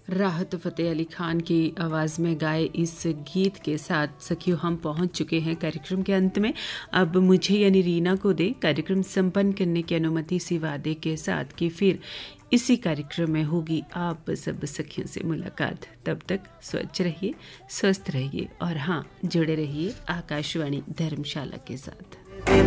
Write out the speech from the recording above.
राहत फ़तेह अली खान की आवाज़ में गाए इस गीत के साथ सखियों हम पहुंच चुके हैं कार्यक्रम के अंत में। अब मुझे यानी रीना को दे कार्यक्रम संपन्न करने की अनुमति इसी वादे के साथ कि फिर इसी कार्यक्रम में होगी आप सब सखियों से मुलाकात। तब तक स्वच्छ रहिए, स्वस्थ रहिए और हाँ, जुड़े रहिए आकाशवाणी धर्मशाला के साथ।